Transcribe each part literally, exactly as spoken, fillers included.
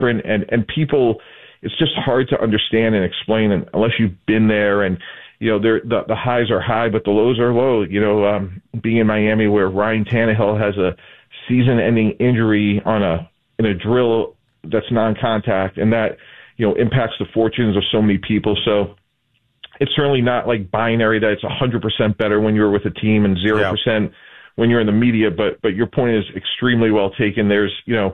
different, and, and people, it's just hard to understand and explain unless you've been there. And, you know, the, the highs are high, but the lows are low. You know, um, being in Miami where Ryan Tannehill has a season-ending injury on a in a drill that's non-contact, and that, you know, impacts the fortunes of so many people. So it's certainly not like binary that it's one hundred percent better when you're with a team and zero percent yeah. when you're in the media. But but your point is extremely well taken. There's, you know,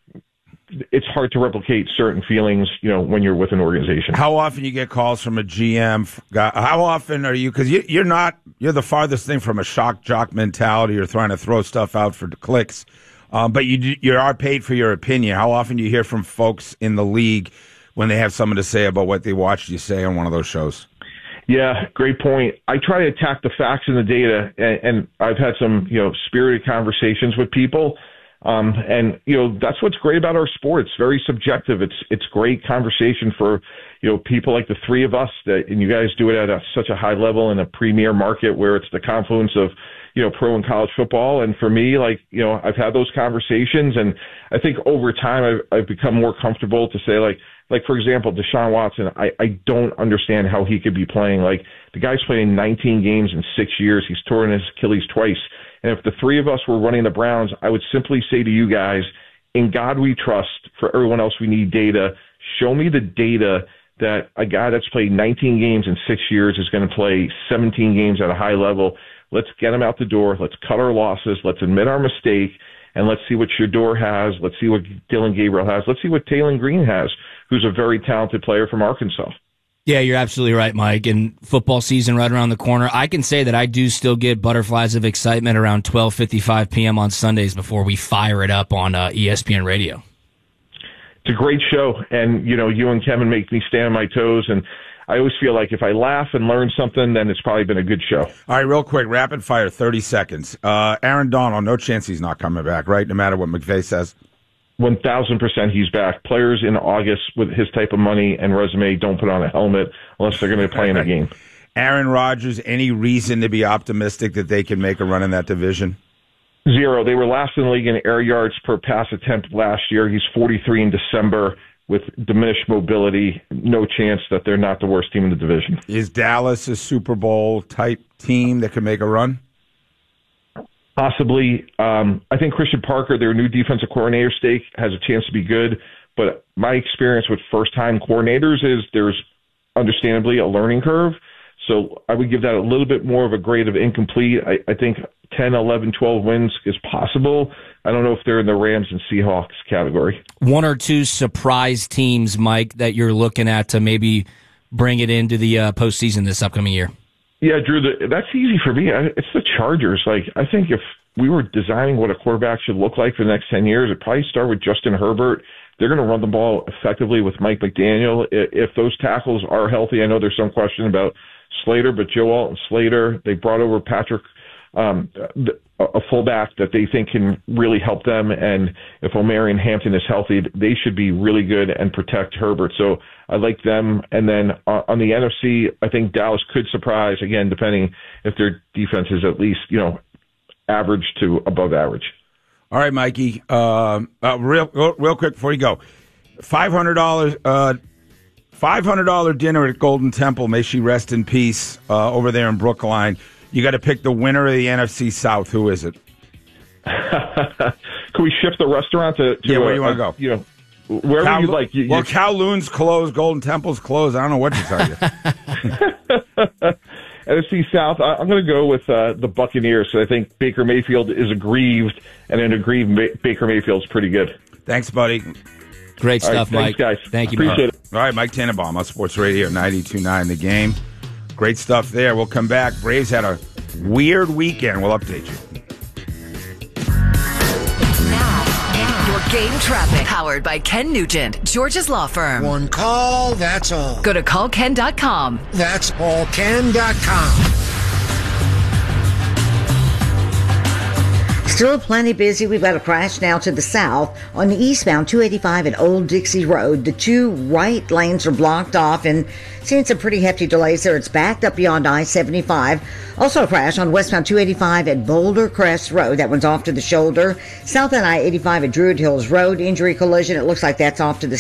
it's hard to replicate certain feelings, you know, when you're with an organization. How often you get calls from a G M guy? How often are you, because you, you're not, you're the farthest thing from a shock jock mentality or trying to throw stuff out for the clicks. Um, but you you are paid for your opinion. How often do you hear from folks in the league when they have something to say about what they watched you say on one of those shows? Yeah, great point. I try to attack the facts and the data, and, and I've had some, you know, spirited conversations with people. Um, and, you know, that's what's great about our sport. It's very subjective. It's, it's great conversation for, you know, people like the three of us that, and you guys do it at a, such a high level in a premier market where it's the confluence of, you know, pro and college football. And for me, like, you know, I've had those conversations, and I think over time I've, I've become more comfortable to say, like, like, for example, Deshaun Watson, I, I don't understand how he could be playing. Like, the guy's playing nineteen games in six years. He's torn his Achilles twice. And if the three of us were running the Browns, I would simply say to you guys, in God we trust. For everyone else, we need data. Show me the data that a guy that's played nineteen games in six years is going to play seventeen games at a high level. Let's get him out the door. Let's cut our losses. Let's admit our mistake. And let's see what Shador has. Let's see what Dylan Gabriel has. Let's see what Taylon Green has, who's a very talented player from Arkansas. Yeah, you're absolutely right, Mike. And football season right around the corner. I can say that I do still get butterflies of excitement around twelve fifty-five p.m. on Sundays before we fire it up on uh, E S P N Radio. It's a great show. And, you know, you and Kevin make me stand on my toes. And I always feel like if I laugh and learn something, then it's probably been a good show. All right, real quick, rapid fire, thirty seconds. Uh, Aaron Donald, no chance he's not coming back, right? No matter what McVay says. one thousand percent he's back. Players in August with his type of money and resume don't put on a helmet unless they're going to play in a game. Aaron Rodgers, any reason to be optimistic that they can make a run in that division? Zero. They were last in the league in air yards per pass attempt last year. He's forty-three in December with diminished mobility. No chance that they're not the worst team in the division. Is Dallas a Super Bowl type team that can make a run? Possibly. Um, I think Christian Parker, their new defensive coordinator stake, has a chance to be good. But my experience with first-time coordinators is there's understandably a learning curve. So I would give that a little bit more of a grade of incomplete. I, I think ten, eleven, twelve wins is possible. I don't know if they're in the Rams and Seahawks category. One or two surprise teams, Mike, that you're looking at to maybe bring it into the uh, postseason this upcoming year. Yeah, Drew, the, that's easy for me. I, it's the Chargers. Like, I think if we were designing what a quarterback should look like for the next ten years, it'd probably start with Justin Herbert. They're going to run the ball effectively with Mike McDaniel. If those tackles are healthy, I know there's some question about Slater, but Joe Alton Slater, they brought over Patrick, um, a fullback that they think can really help them. And if Omarion Hampton is healthy, they should be really good and protect Herbert. So I like them. And then uh, on the N F C, I think Dallas could surprise, again, depending if their defense is at least, you know, average to above average. All right, Mikey, uh, uh, real, real quick before you go, five hundred dollars, uh, five hundred dollars dinner at Golden Temple. May she rest in peace, uh, over there in Brookline. You got to pick the winner of the N F C South. Who is it? Can we shift the restaurant to, to yeah, where a, do you want to go? You know, wherever Cal- you like. You, well, you... Kowloon's closed, Golden Temple's closed. I don't know what to tell you. N F C South, I, I'm going to go with uh, the Buccaneers. So I think Baker Mayfield is aggrieved, and an aggrieved Ma- Baker Mayfield's pretty good. Thanks, buddy. Great stuff, right, Mike. Thanks, guys. Thank you, Appreciate Mark. it. All right, Mike Tannenbaum on Sports Radio ninety-two point nine The Game. Great stuff there. We'll come back. Braves had a weird weekend. We'll update you. Now, your game traffic. Powered by Ken Nugent, George's Law Firm. One call, that's all. Go to call ken dot com. That's all ken dot com. Still plenty busy. We've got a crash now to the south on the eastbound two eighty-five at Old Dixie Road. The two right lanes are blocked off and seeing some pretty hefty delays there. It's backed up beyond I seventy-five. Also a crash on westbound two eighty-five at Boulder Crest Road. That one's off to the shoulder. South on I eighty-five at Druid Hills Road. Injury collision. It looks like that's off to the